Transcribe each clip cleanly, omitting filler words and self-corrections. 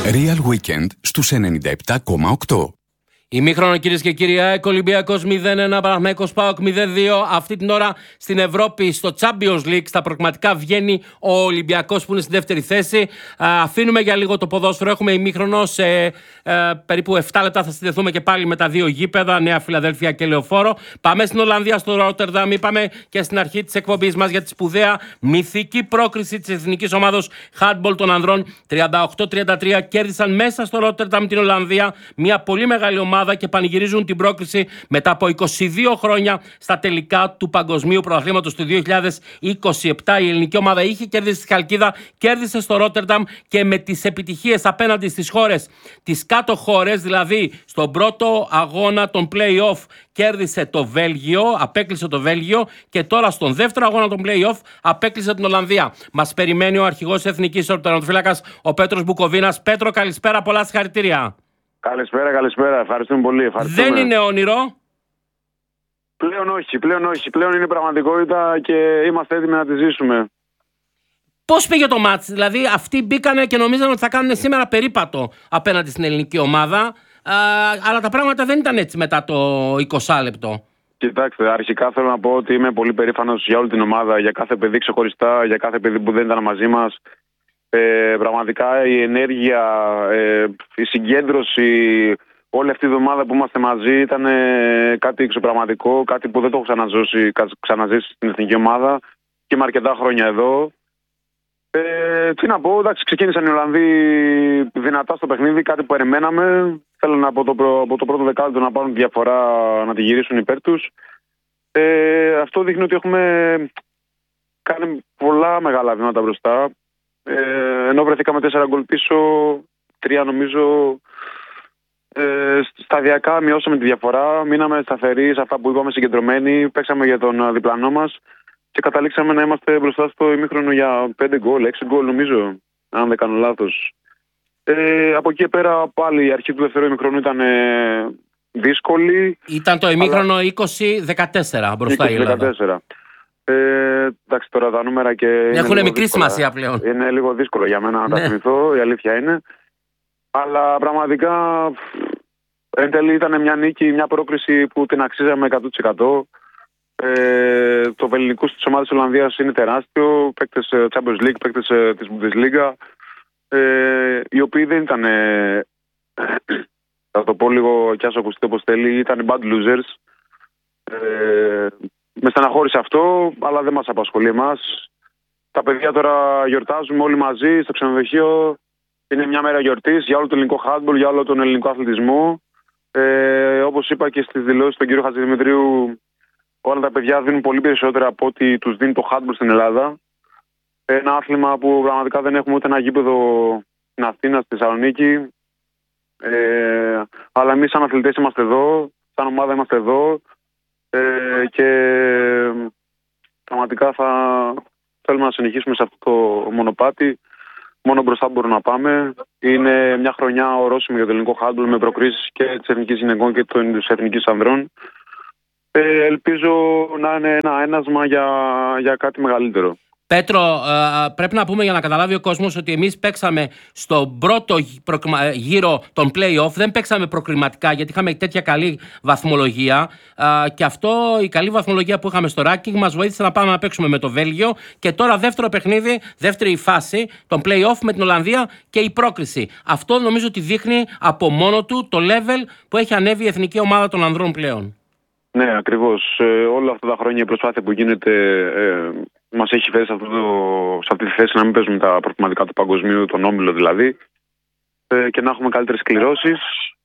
Real Weekend στους 97,8. Ημίχρονο, κυρίες και κύριοι, ΑΕΚ Ολυμπιακός 0-1, Παναθηναϊκός ΠΑΟΚ 0-2. Αυτή την ώρα στην Ευρώπη, στο Champions League, στα προκριματικά βγαίνει ο Ολυμπιακός που είναι στη δεύτερη θέση. Αφήνουμε για λίγο το ποδόσφαιρο. Έχουμε ημίχρονο. Σε περίπου 7 λεπτά θα συνδεθούμε και πάλι με τα δύο γήπεδα, Νέα Φιλαδέλφια και Λεωφόρο. Πάμε στην Ολλανδία, στο Ρότερνταμ. Είπαμε και στην αρχή της εκπομπής μας για τη σπουδαία μυθική πρόκριση της εθνικής ομάδος handball των ανδρών. 38-33 κέρδισαν μέσα στο Ρότερνταμ την Ολλανδία. Μια πολύ μεγάλη ομάδα και πανηγυρίζουν την πρόκριση μετά από 22 χρόνια στα τελικά του Παγκοσμίου Πρωταθλήματος του 2027. Η ελληνική ομάδα είχε κερδίσει στη Χαλκίδα, κέρδισε στο Ρότερνταμ και με τις επιτυχίες απέναντι στις χώρες, τις κάτω χώρες, δηλαδή στον πρώτο αγώνα των play-off κέρδισε το Βέλγιο, απέκλεισε το Βέλγιο και τώρα στον δεύτερο αγώνα των play-off απέκλεισε την Ολλανδία. Μας περιμένει ο αρχηγός της Εθνικής Τερματοφύλακας, ο Πέτρος Μπουκοβίνας. Πέτρο, καλησπέρα, πολλά συγχαρητήρια. Καλησπέρα. Ευχαριστούμε πολύ. Δεν είναι όνειρο. Πλέον όχι. Πλέον είναι πραγματικότητα και είμαστε έτοιμοι να τη ζήσουμε. Πώς πήγε το μάτς? Δηλαδή αυτοί μπήκανε και νομίζαν ότι θα κάνουν σήμερα περίπατο απέναντι στην ελληνική ομάδα, αλλά τα πράγματα δεν ήταν έτσι μετά το 20 λεπτό. Κοιτάξτε, αρχικά θέλω να πω ότι είμαι πολύ περήφανος για όλη την ομάδα, για κάθε παιδί ξεχωριστά, για κάθε παιδί που δεν ήταν μαζί μας. Πραγματικά η ενέργεια, η συγκέντρωση, όλη αυτή η εβδομάδα που είμαστε μαζί ήταν κάτι εξωπραγματικό, κάτι που δεν το έχω ξαναζήσει στην εθνική ομάδα και είμαι αρκετά χρόνια εδώ. Τι να πω, εντάξει, ξεκίνησαν οι Ολλανδοί δυνατά στο παιχνίδι, κάτι που περιμέναμε. Θέλουν από το πρώτο δεκάλεπτο να πάρουν τη διαφορά, να τη γυρίσουν υπέρ τους. Αυτό δείχνει ότι έχουμε κάνει πολλά μεγάλα βήματα μπροστά. Ενώ βρεθήκαμε 4 γκολ πίσω, 3 νομίζω, σταδιακά μειώσαμε τη διαφορά, μείναμε σταθεροί σε αυτά που είπαμε, συγκεντρωμένοι, παίξαμε για τον διπλανό μας και καταλήξαμε να είμαστε μπροστά στο ημίχρονο για 5 γκολ, 6 γκολ νομίζω, αν δεν κάνω λάθος. Από εκεί πέρα πάλι η αρχή του δεύτερου ημίχρονου ήταν δύσκολη. Ήταν το ημίχρονο 20-14 μπροστά η Ελλάδα. 20-14. Εντάξει, τώρα τα νούμερα και έχουν μικρή σημασία πλέον. Είναι λίγο δύσκολο για μένα να τα θυμηθώ, η αλήθεια είναι. Αλλά πραγματικά εν τέλει ήταν μια νίκη, μια πρόκριση που την αξίζαμε 100%. Το βελληνικούς της ομάδας της Ολλανδίας είναι τεράστιο. Παίκτες Champions League, παίκτες της Bundesliga, οι οποίοι δεν ήταν, θα το πω λίγο κι ας ακουστείτε όπως θέλει, ήταν bad losers. Με στεναχώρησε αυτό, αλλά δεν μας απασχολεί εμάς. Τα παιδιά τώρα γιορτάζουμε όλοι μαζί στο ξενοδοχείο. Είναι μια μέρα γιορτής για όλο το ελληνικό handball, για όλο τον ελληνικό αθλητισμό. Όπως είπα και στις δηλώσεις του κ. Χατζηδημητρίου, όλα τα παιδιά δίνουν πολύ περισσότερα από ό,τι τους δίνει το handball στην Ελλάδα. Ένα άθλημα που πραγματικά δεν έχουμε ούτε ένα γήπεδο στην Αθήνα, στη Θεσσαλονίκη. Αλλά εμείς σαν αθλητές είμαστε εδώ, σαν ομάδα είμαστε εδώ. Και πραγματικά θέλουμε να συνεχίσουμε σε αυτό το μονοπάτι. Μόνο μπροστά μπορούμε να πάμε. Είναι μια χρονιά ορόσημη για το ελληνικό handball με προκρίσεις και της εθνικής γυναικών και της εθνικής ανδρών. Ελπίζω να είναι ένα ένασμα για κάτι μεγαλύτερο. Πέτρο, πρέπει να πούμε για να καταλάβει ο κόσμος ότι εμείς παίξαμε στον πρώτο γύρο των play-off, δεν παίξαμε προκριματικά γιατί είχαμε τέτοια καλή βαθμολογία και αυτό, η καλή βαθμολογία που είχαμε στο ranking μας βοήθησε να πάμε να παίξουμε με το Βέλγιο και τώρα δεύτερο παιχνίδι, δεύτερη φάση των play-off με την Ολλανδία και η πρόκριση. Αυτό νομίζω ότι δείχνει από μόνο του το level που έχει ανέβει η εθνική ομάδα των ανδρών πλέον. Ναι, ακριβώς. Όλα αυτά τα χρόνια η προσπάθεια που γίνεται μας έχει φέρει σε αυτή τη θέση να μην παίζουμε τα προκριματικά του παγκοσμίου, τον όμιλο δηλαδή, και να έχουμε καλύτερες κληρώσεις.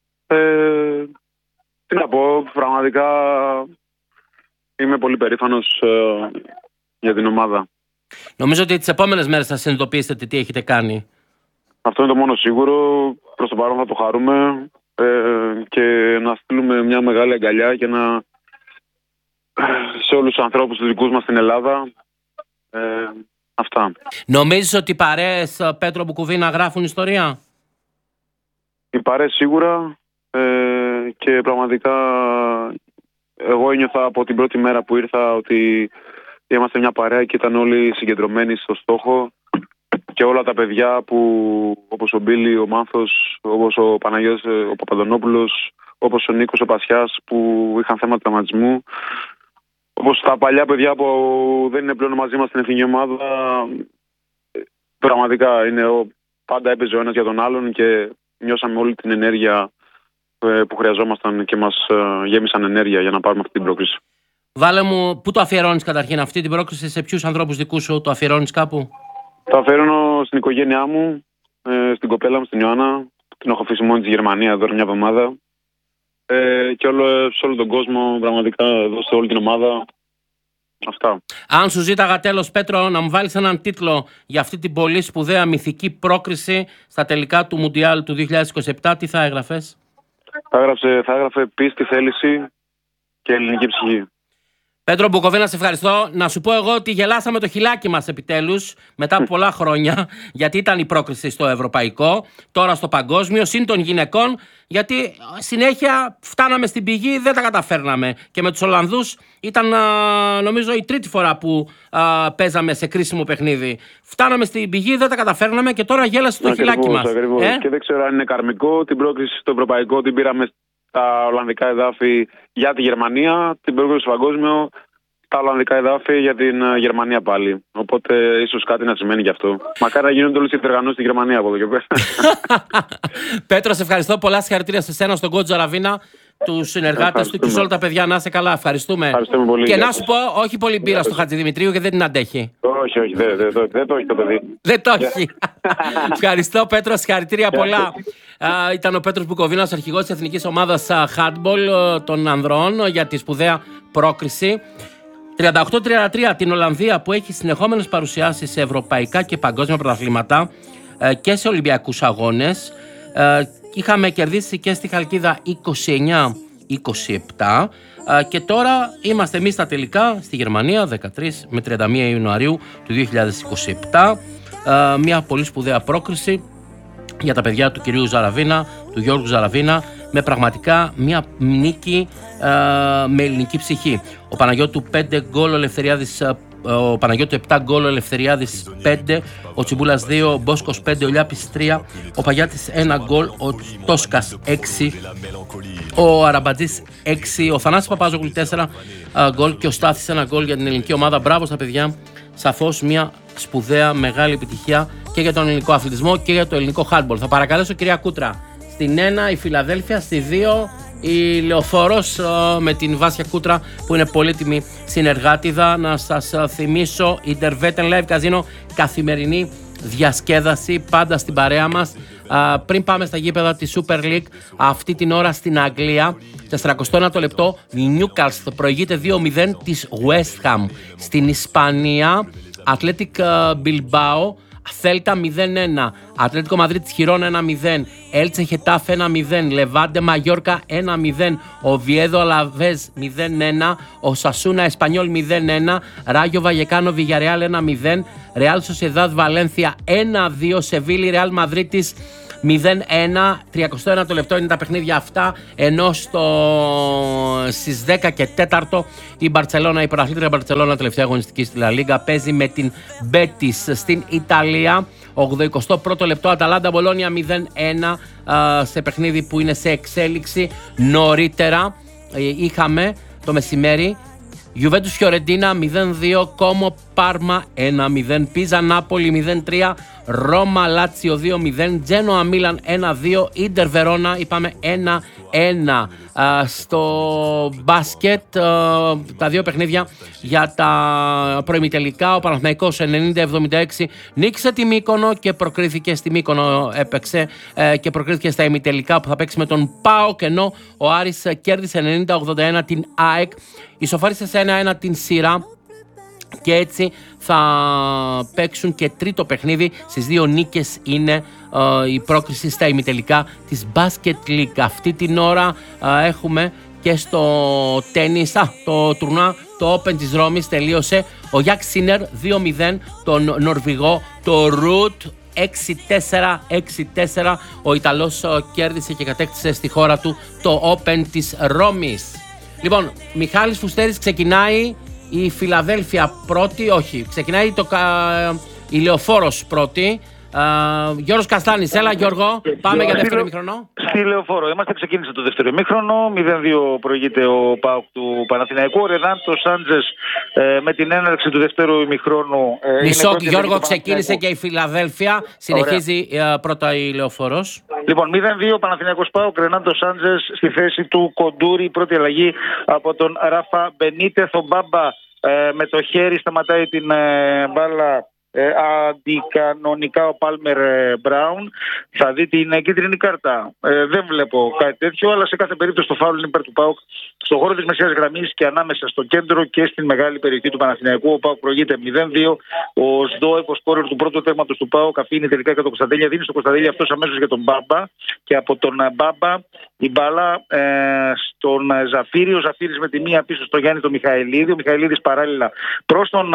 Τι να πω, πραγματικά είμαι πολύ περήφανος για την ομάδα. Νομίζω ότι τις επόμενες μέρες θα συνειδητοποιήσετε τι έχετε κάνει. Αυτό είναι το μόνο σίγουρο. Προς το παρόν θα το χαρούμε και να στείλουμε μια μεγάλη αγκαλιά και σε όλους τους ανθρώπους τους δικούς μας στην Ελλάδα. Αυτά. Νομίζεις ότι οι παρέες, Πέτρο Μπουκοβίνα, γράφουν ιστορία? Οι παρέες σίγουρα και πραγματικά εγώ ένιωθα από την πρώτη μέρα που ήρθα ότι είμαστε μια παρέα και ήταν όλοι συγκεντρωμένοι στο στόχο. και όλα τα παιδιά που, όπως ο Μπίλη, ο Μάνθος, όπως ο Παναγιώτης, ο Παπαντονόπουλος, όπως ο Νίκος ο Πασιάς που είχαν θέμα τραυματισμού, όπως τα παλιά παιδιά που δεν είναι πλέον μαζί μας στην εθνική ομάδα. Πραγματικά πάντα έπαιζε ο ένας για τον άλλον και νιώσαμε όλη την ενέργεια που χρειαζόμασταν και μας γέμισαν ενέργεια για να πάρουμε αυτή την πρόκριση. Βάλε μου, πού το αφιερώνεις καταρχήν αυτή την πρόκριση, σε ποιους ανθρώπους δικούς σου το αφιερώνεις κάπου? Το αφιερώνω στην οικογένειά μου, στην κοπέλα μου, στην Ιωάννα. Την έχω αφήσει μόνη της Γερμανία τώρα μια εβδομάδα. Και σε όλο τον κόσμο, πραγματικά εδώ σε όλη την ομάδα. Αυτά. Αν σου ζήταγα τέλος, Πέτρο, να μου βάλεις έναν τίτλο για αυτή την πολύ σπουδαία μυθική πρόκριση στα τελικά του Μουντιάλ του 2027, τι θα έγραφες? Θα έγραφε πίστη, θέληση και ελληνική ψυχή. Πέτρο Μπουκοβίνα, σε ευχαριστώ. Να σου πω εγώ ότι γελάσαμε το χιλάκι μας επιτέλους μετά από πολλά χρόνια, γιατί ήταν η πρόκριση στο ευρωπαϊκό, τώρα στο παγκόσμιο, συν των γυναικών, γιατί συνέχεια φτάναμε στην πηγή, δεν τα καταφέρναμε. Και με τους Ολλανδούς ήταν, νομίζω, η τρίτη φορά που παίζαμε σε κρίσιμο παιχνίδι. Φτάναμε στην πηγή, δεν τα καταφέρναμε και τώρα γέλασε το χιλάκι μας. Ακριβώς. Και δεν ξέρω αν είναι καρμικό. Την πρόκριση στο ευρωπαϊκό την πήραμε τα Ολλανδικά εδάφη για τη Γερμανία, την πρόκριση στο παγκόσμιο τα Ολλανδικά εδάφη για την Γερμανία πάλι. Οπότε ίσως κάτι να σημαίνει γι' αυτό. Μακάρι να γίνονται όλες οι διοργανώσεις στη Γερμανία από εδώ και πέρα. Πέτρο, σε ευχαριστώ. Πολλά συγχαρητήρια σε σένα, στον Κότζο Ραβίνα, τους συνεργάτες του και σε όλα τα παιδιά. Να είσαι καλά. Ευχαριστούμε. Πολύ. Και να σου πω, όχι πολύ μπύρα στο Χατζηδημητρίου και δεν την αντέχει. Όχι, δεν το έχει το παιδί. Δεν το έχει. Ευχαριστώ, Πέτρο. Συγχαρητήρια πολλά. Ήταν ο Πέτρος Μπουκοβίνας, αρχηγός της Εθνικής Ομάδας Handball των ανδρών για τη σπουδαία πρόκριση. 38-33 την Ολλανδία, που έχει συνεχόμενες παρουσιάσεις σε ευρωπαϊκά και παγκόσμια πρωταθλήματα και σε Ολυμπιακούς αγώνες. Είχαμε κερδίσει και στη Χαλκίδα 29-27 και τώρα είμαστε εμείς στα τελικά στη Γερμανία 13 με 31 Ιανουαρίου του 2027. Μια πολύ σπουδαία πρόκριση για τα παιδιά του κυρίου Ζαραβίνα, του Γιώργου Ζαραβίνα, με πραγματικά μια νίκη με ελληνική ψυχή. Ο Παναγιώτου 5 γκολ, ο Παναγιώτου 7 γκολ, ο Ελευθεριάδης 5, ο Τσιμπούλας 2, ο Μπόσκος 5, ο Λιάπης 3, ο Παγιάτης 1 γκολ, ο Τόσκας 6, ο Αραμπατζής 6, ο Θανάσης Παπάζογλου 4 γκολ και ο Στάθης 1 γκολ για την ελληνική ομάδα. Μπράβο στα παιδιά, σαφώς μια σπουδαία μεγάλη επιτυχία και για τον ελληνικό αθλητισμό και για το ελληνικό handball. Θα παρακαλέσω, κυρία Κούτρα, στην 1 η Φιλαδέλφια, στη 2 η Λεωφόρος με την Βάσια Κούτρα που είναι πολύτιμη συνεργάτιδα. Να σας θυμίσω, Intervetten Live Casino, καθημερινή διασκέδαση πάντα στην παρέα μας. Πριν πάμε στα γήπεδα της Super League, αυτή την ώρα στην Αγγλία, 41ο λεπτό, η Newcastle προηγείται 2-0 της West Ham. Στην Ισπανία, Athletic Bilbao Θέλτα 0-1, Ατλέτικο Μαδρίτης Χιρόνα 1-0, Έλτσε Χετάφε 1-0, Λεβάντε Μαγιόρκα 1-0, Οβιέδο Αλαβέζ 0-1, ο Σασούνα Εσπανιόλ 0-1, Ράγιο Βαγεκάνο Βιγιαρεάλ 1-0, Ρεάλ Σοσιεδάδ Βαλένθια 1-2, Σεβίλη Ρεάλ Μαδρίτης 0-1, 31 το λεπτό είναι τα παιχνίδια αυτά, ενώ στις 10 και 4 η Μπαρτσελώνα, η πρωταθλήτρια Μπαρτσελώνα, τελευταία αγωνιστική στη Λα Λίγκα, παίζει με την Μπέτις στην Ιταλία. 81ο λεπτό, Αταλάντα Μπολόνια 0-1, σε παιχνίδι που είναι σε εξέλιξη. Νωρίτερα είχαμε το μεσημέρι Γιουβέντους Φιωρεντίνα 0-2, Κόμο Πάρμα 1-0, Πίζα Νάπολη 0-3, Ρώμα Λάτσιο 2-0, Τζένοα Μίλαν 1-2, Ίντερ Βερόνα είπαμε 1-1. Στο μπάσκετ τα δύο παιχνίδια για τα προημιτελικά, ο Παναθηναϊκός 90-76 νίκησε τη Μύκονο και προκρίθηκε, στη Μύκονο έπαιξε και προκρίθηκε στα ημιτελικά που θα παίξει με τον ΠΑΟΚ, ενώ ο Άρης κέρδισε 90-81 την ΑΕΚ, ισοφάρισε σε 1-1 την Σύρα και έτσι θα παίξουν και τρίτο παιχνίδι. Στις δύο νίκες είναι η πρόκριση στα ημιτελικά της Basket League. Αυτή την ώρα έχουμε και στο τένις, το τουρνά, το Open της Ρώμης τελείωσε. Ο Γιάκ Σίνερ 2-0 τον Νορβηγό, το Ρουτ 6-4, ο Ιταλός κέρδισε και κατέκτησε στη χώρα του το Open της Ρώμης. Λοιπόν, Μιχάλης Φουστέρης, ξεκινάει η Φιλαδέλφια πρώτη, όχι, ξεκινάει η Λεωφόρος πρώτη. Γιώργος Καστάνης, έλα Γιώργο, πάμε για δεύτερο ημίχρονο. Στη Λεωφόρο είμαστε, ξεκίνησε το δεύτερο ημίχρονο. 0-2 προηγείται ο ΠΑΟΚ του Παναθηναϊκού. Ο Ρενάντο Σάντζες με την έναρξη του δεύτερου ημίχρονου. Μισό, Γιώργο, ξεκίνησε και η Φιλαδέλφια. Συνεχίζει πρώτα η Λεωφόρος. Λοιπόν, 0-2 Παναθηναϊκός ΠΑΟΚ. Ρενάντο Σάντζες στη θέση του Κοντούρη. Πρώτη αλλαγή από τον Ράφα Μπενίτεθ. Ο Μπάμπα με το χέρι σταματάει την μπάλα. Αντικανονικά ο Πάλμερ Μπράουν θα δει την κίτρινη κάρτα. Δεν βλέπω κάτι τέτοιο, αλλά σε κάθε περίπτωση το φάουλ είναι υπέρ του ΠΑΟΚ στον χώρο της μεσαίας γραμμής και ανάμεσα στο κέντρο και στην μεγάλη περιοχή του Παναθηναϊκού. Ο ΠΑΟΚ προηγείται 0-2. Ο Σδόεφ, ο σκόρερ του πρώτου τέρματος του ΠΑΟΚ, αφήνει τελικά και τον Κωνσταντέλια. Δίνει στον Κωνσταντέλια αυτός αμέσως για τον Μπάμπα. Και από τον Μπάμπα η μπάλα στον Ζαφίρη. Ο Ζαφίρης με τη μία πίσω στο Γιάννη τον Μιχαηλίδη. Ο Μιχαηλίδης παράλληλα προς τον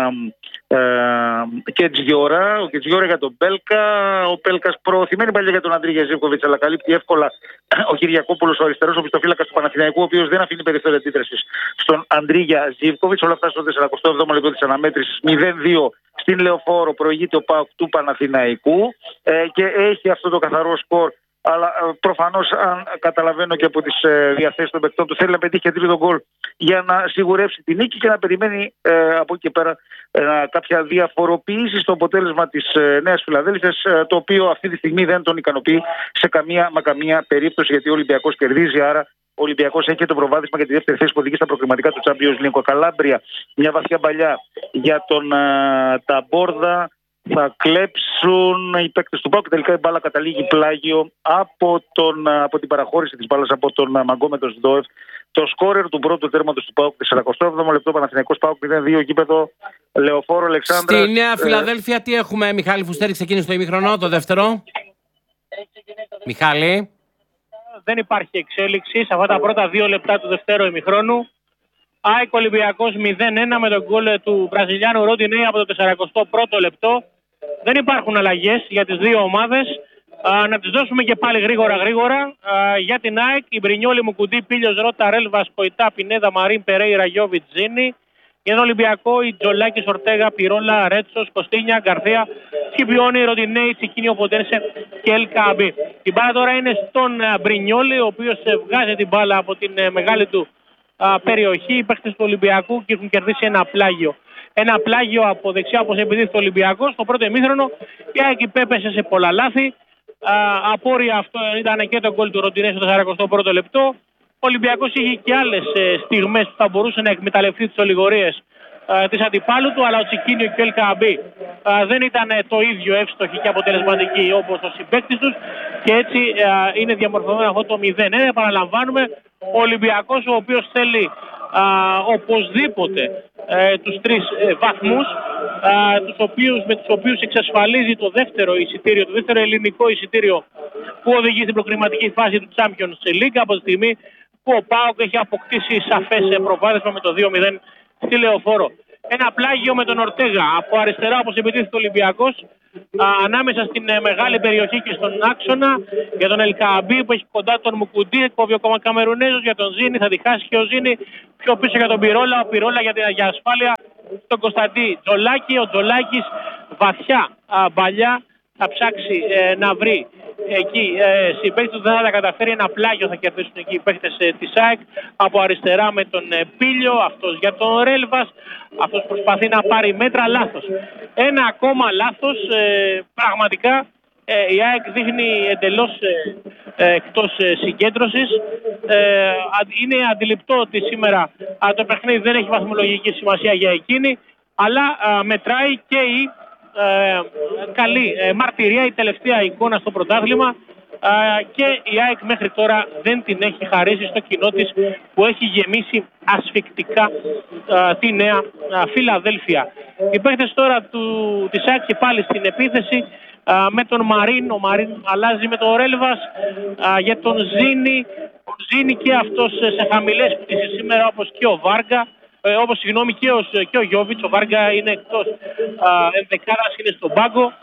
Κετζιόρα. Ο Κετζιόρα για τον Μπέλκα. Ο Μπέλκας προωθημένη παλιά για τον Αντρίγια Ζίβκοβιτς, αλλά καλύπτει εύκολα ο Κυριακόπουλος, ο αριστερός οπισθοφύλακας του Παναθηναϊκού, ο οποίος δεν αφήνει περιθώριο αντίδρασης στον Αντρίγια Ζίβκοβιτς. Όλα αυτά στο 47ο λεπτό της αναμέτρησης. 0-2 στην Λεωφόρο προηγείται ο ΠΑΟΚ του Παναθηναϊκού και έχει αυτό το καθαρό σκορ. Αλλά προφανώς, αν καταλαβαίνω και από τις διαθέσεις των παικτών του, θέλει να πετύχει και τρίτο γκολ για να σιγουρεύσει την νίκη και να περιμένει από εκεί και πέρα κάποια διαφοροποίηση στο αποτέλεσμα της Νέας Φιλαδέλφειας, το οποίο αυτή τη στιγμή δεν τον ικανοποιεί σε καμία περίπτωση, γιατί ο Ολυμπιακός κερδίζει. Άρα ο Ολυμπιακός έχει και το προβάδισμα για τη δεύτερη θέση που οδηγεί στα προκριματικά του Champions League. Καλάμπρια, μια βαθιά παλιά για τον Ταμπόρδα. Θα κλέψουν οι παίκτες του ΠΑΟΚ και τελικά η μπάλα καταλήγει πλάγιο από την παραχώρηση της μπάλας από τον Μαγκό με τον Σδόεφ. Το σκόρερ του πρώτου τέρματος του ΠΑΟΚ, 47ο λεπτό, Παναθηναϊκός ΠΑΟΚ 0-2, γήπεδο Λεωφόρο Αλεξάνδρας. Στη Νέα Φιλαδέλφια τι έχουμε, Μιχάλη Φουστέρη, ξεκίνησε το ημίχρονο, το δεύτερο. Μιχάλη. Δεν υπάρχει εξέλιξη σε αυτά τα πρώτα 2 λεπτά του δεύτερου ημιχρόνου. ΑΕΚ Ολυμπιακός 0-1 με τον γκολ του Βραζιλιάνου Ροντινέη από το 41ο λεπτό. Δεν υπάρχουν αλλαγές για τις δύο ομάδες. Να τις δώσουμε και πάλι γρήγορα. Για την ΑΕΚ, η Μπρινιόλη, Μουκουντή, Πίλιος, Ρώτα, Ρέλβας, Κοϊτά, Πινέδα, Μαρίν, Περέιρα, Γιώβιτ, Ζήνη. Για τον Ολυμπιακό, η Τζολάκης, Ορτέγα, Πυρόλα, Ρέτσος, Κωστίνια, Γκαρθία, Σκιπιόνι, Ροντινέη, Τσικίνιο, Ποντένσε και Ελκάμπη. Η μπάλα τώρα είναι στον Μπρινιόλη, ο οποίος βγάζει την μπάλα από την μεγάλη του περιοχή. Οι παίκτες του Ολυμπιακού και έχουν κερδίσει ένα πλάγιο. Ένα πλάγιο από δεξιά, όπως επειδή το Ολυμπιακό. Στο πρώτο ημίχρονο η ΑΕΚ υπέπεσε σε πολλά λάθη. Απόρρια αυτό ήταν και το γκολ του Ροντινέη στο 41ο λεπτό. Ο Ολυμπιακός είχε και άλλες στιγμές που θα μπορούσε να εκμεταλλευτεί τις ολιγορίες της αντιπάλου του, αλλά ο Τσικίνιο και ο Ελκαμπή δεν ήταν το ίδιο εύστοχοι και αποτελεσματικοί όπως ο συμπαίκτης τους και έτσι είναι διαμορφωμένο αυτό το 0-1. Επαναλαμβάνουμε, ο Ολυμπιακός, ο οποίος θέλει οπωσδήποτε τους 3 βαθμούς, με τους οποίους εξασφαλίζει το δεύτερο εισιτήριο, το δεύτερο ελληνικό εισιτήριο που οδηγεί στην προκριματική φάση του Champions League, από τη στιγμή που ο ΠΑΟΚ έχει αποκτήσει σαφές προβάδισμα με το 2-0 στη Λεωφόρο. Ένα πλάγιο με τον Ορτέγα από αριστερά, όπως επιτίθεται ο Ολυμπιακός, ανάμεσα στην μεγάλη περιοχή και στον άξονα, για τον Ελκαμπή που έχει κοντά τον Μουκουντή, κόβει ο Καμερουνέζος, για τον Ζήνη, θα διχάσει και ο Ζήνη, πιο πίσω για τον Πυρόλα, ο Πυρόλα για ασφάλεια τον Κωνσταντή Τζολάκη. Ο Τζολάκης βαθιά μπαλιά θα ψάξει να βρει εκεί συμπαίκτες του, δεν θα τα καταφέρει. Ένα πλάγιο θα κερδίσουν εκεί οι παίκτες της ΑΕΚ από αριστερά με τον Πίλιο, αυτός για τον Ρέλβας, αυτός προσπαθεί να πάρει μέτρα, λάθος. Ένα ακόμα λάθος, πραγματικά η ΑΕΚ δείχνει εντελώς εκτός συγκέντρωσης. Είναι αντιληπτό ότι σήμερα το παιχνίδι δεν έχει βαθμολογική σημασία για εκείνη, αλλά μετράει και η καλή μαρτυρία, η τελευταία εικόνα στο πρωτάθλημα, και η ΑΕΚ μέχρι τώρα δεν την έχει χαρίσει στο κοινό της που έχει γεμίσει ασφικτικά τη Νέα Φιλαδέλφια. Οι παίκτες τώρα της ΑΕΚ και πάλι στην επίθεση με τον Μαρίν. Ο Μαρίν αλλάζει με τον Ρέλβας, για τον Ζήνη. Ο Ζήνη και αυτός σε χαμηλές πτήσεις σήμερα, όπως και ο Βάργα. Και ο Γιώβιτς. Ο Βάργα είναι εκτός ενδεκάδας, είναι στον πάγκο.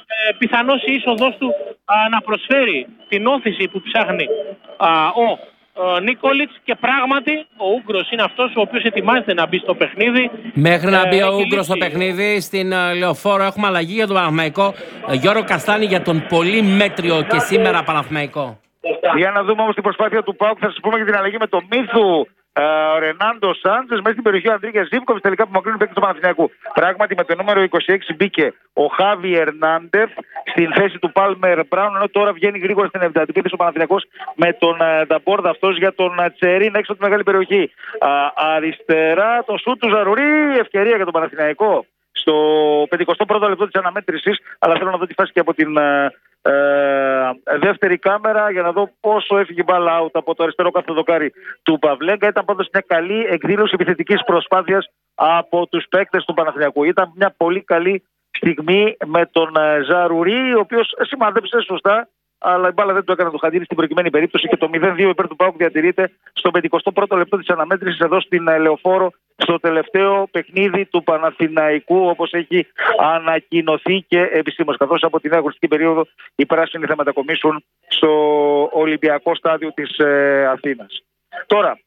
Πιθανώς η είσοδος του να προσφέρει την όθηση που ψάχνει ο Νίκολιτς και πράγματι ο Ούγκρος είναι αυτός ο οποίος ετοιμάζεται να μπει στο παιχνίδι. Μέχρι να μπει ο Ούγκρος στο παιχνίδι, στην Λεωφόρο έχουμε αλλαγή για τον Παναθηναϊκό. Γιώργο Καστάνη για τον πολύ μέτριο και σήμερα Παναθηναϊκό. Για να δούμε όμως την προσπάθεια του ΠΑΟΚ, θα σας πούμε για την αλλαγή με τον Μίθου Ρενάντο Σάντζες μέσα στην περιοχή ο Αντρίγια Ζίβκοβιτς, τελικά που μακρύνει παίκτη του Παναθηναϊκού. Πράγματι με το νούμερο 26 μπήκε ο Χάβι Ερνάντεφ στην θέση του Πάλμερ Μπράουν, ενώ τώρα βγαίνει γρήγορα στην 70η επίθεση ο Παναθηναϊκός με τον Νταμπόρδα αυτός για τον Τσερίν έξω από τη μεγάλη περιοχή. Αριστερά το σούτ του Ζαρουρί, ευκαιρία για τον Παναθηναϊκό στο 51ο λεπτό της αναμέτρησης, αλλά θέλω να δω τη φάση και από την δεύτερη κάμερα για να δω πόσο έφυγε μπάλα out από το αριστερό κάθε δοκάρι του Παυλέγκα. Ήταν πάντως μια καλή εκδήλωση επιθετικής προσπάθειας από τους παίκτες του Παναθηναϊκού. Ήταν μια πολύ καλή στιγμή με τον Ζαρουρί, ο οποίος σημάδεψε σωστά, αλλά η μπάλα δεν το έκανε το Χαντήρι στην προκειμένη περίπτωση και το 0-2 υπέρ του ΠΑΟΚ διατηρείται στο 51ο λεπτό της αναμέτρησης εδώ στην Λεωφόρο, στο τελευταίο παιχνίδι του Παναθηναϊκού, όπως έχει ανακοινωθεί και επισήμως. Καθώς από την αγωνιστική περίοδο οι πράσινοι θα μετακομίσουν στο Ολυμπιακό στάδιο της Αθήνας. Τώρα,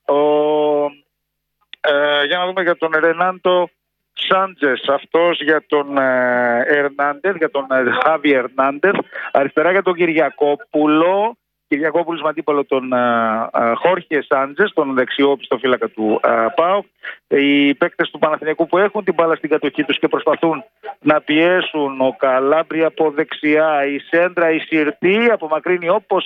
για να δούμε για τον Ρενάντο Σάντζες, αυτός για τον Ερνάντεφ, για τον Χάβι Ερνάντεφ, αριστερά για τον Κυριακόπουλο. Κυριακόπουλος με αντίπαλο τον Χόρχε Σάντζες, τον δεξιό πιστοφύλακα του ΠΑΟΚ. Οι παίκτες του Παναθηναϊκού που έχουν την μπάλα στην κατοχή τους και προσπαθούν να πιέσουν, ο Καλάμπρη από δεξιά, η Σέντρα, η Σιρτή, απομακρύνει όπως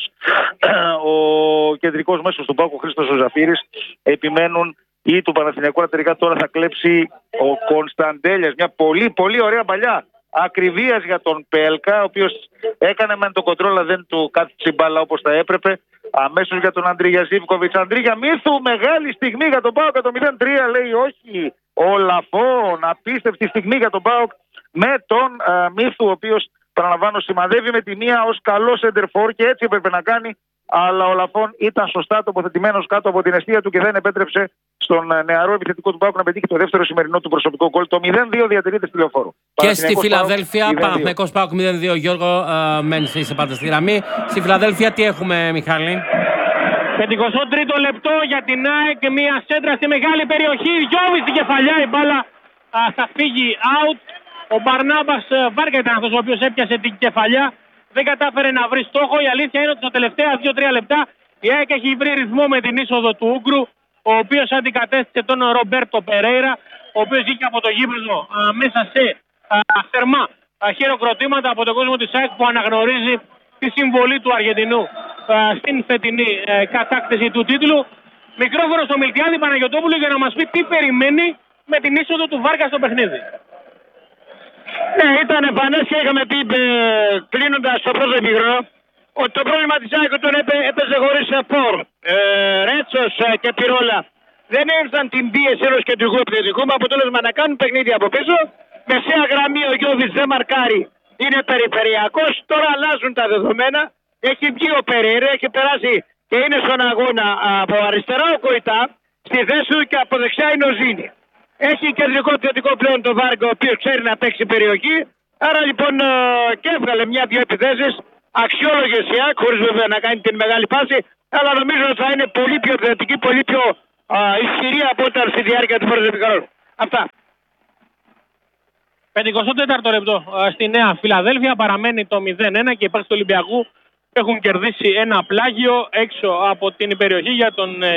ο κεντρικός μέσος του ΠΑΟΚ, ο Χρήστος ο Ζαφύρης, επιμένουν ή του Παναθηναϊκού. Τελικά τώρα θα κλέψει ο Κωνσταντέλιας, μια πολύ πολύ ωραία παλιά ακριβίας για τον Πέλκα, ο οποίος έκανε μεν το κοντρόλ, αλλά δεν του κάθισε η μπάλα όπως θα έπρεπε. Αμέσως για τον Αντρίγια Ζίβκοβιτς. Αντρίγια Μίθου, μεγάλη στιγμή για τον ΠΑΟΚ. Το 0-3 λέει όχι. Ο Λαφών, απίστευτη στιγμή για τον ΠΑΟΚ με τον Μίθου, ο οποίος, παραλαμβάνω, σημαδεύει με τη μία ως καλό σεντερφόρ και έτσι έπρεπε να κάνει. Αλλά ο Λαφών ήταν σωστά τοποθετημένος κάτω από την αιστεία του και δεν επέτρεψε στον νεαρό επιθετικό του ΠΑΟΚ να πετύχει το δεύτερο σημερινό του προσωπικό γκολ. Το 0-2 διατηρείται στη Λεωφόρο. Και στη Φιλαδέλφια, Παναθηναϊκός ΠΑΟΚ 0-2. Γιώργο, μένεις, είσαι πάντα στη γραμμή. Στη Φιλαδέλφια τι έχουμε, Μιχάλη? 53ο λεπτό για την ΑΕΚ, μια σέντρα στη μεγάλη περιοχή. Γιώβη στην κεφαλιά, η μπάλα θα φύγει out. Ο Μπαρνάμπας Βάρκα ήταν αυτός ο οποίος έπιασε την κεφαλιά. Δεν κατάφερε να βρει στόχο. Η αλήθεια είναι ότι στα τελευταία 2-3 λεπτά η ΑΕΚ έχει βρει ρυθμό με την είσοδο του Ούγκρου, ο οποίος αντικατέστησε τον Ρομπέρτο Περέιρα, ο οποίος βγήκε από το γήπεδο μέσα σε θερμά χειροκροτήματα από τον κόσμο της ΑΕΚ, που αναγνωρίζει τη συμβολή του Αργεντινού στην φετινή κατάκτηση του τίτλου. Μικρόφωνο στο Μιλτιάδη Παναγιωτόπουλο για να μας πει τι περιμένει με την είσοδο του Βάρκα στο παιχνίδι. Ναι, ήταν εμφανές και είχαμε πει κλείνοντας το πρώτο ημίχρονο ότι το πρόβλημα της ΑΕΚ τον έπαιζε χωρίς φορ. Ρέτσος και Πυρόλα δεν έδωσαν την πίεση ενός κεντρικού επιθετικού, με αποτέλεσμα να κάνουν παιχνίδι από πίσω. Μεσαία γραμμή ο Γιώβης δεν μαρκάρει, είναι περιφερειακός. Τώρα αλλάζουν τα δεδομένα. Έχει βγει ο Περέιρα, έχει περάσει και είναι στον αγώνα από αριστερά ο Κοϊτά στη θέση του και από δεξιά είναι ο Ζήνη. Έχει κεντρικό επιθετικό πλέον το Βάρκα, ο οποίος ξέρει να παίξει περιοχή. Άρα λοιπόν και έβγαλε μια-δυο επιθέσεις αξιόλογες η ΑΕΚ, χωρίς βέβαια να κάνει την μεγάλη πάση. Αλλά νομίζω ότι θα είναι πολύ πιο επιθετική, πολύ πιο ισχυρή από όταν στη διάρκεια του πρώτου ημιχρόνου. Αυτά. 54ο λεπτό στη Νέα Φιλαδέλφια, παραμένει το 0-1 και οι παίκτες του Ολυμπιακού έχουν κερδίσει ένα πλάγιο έξω από την περιοχή για τον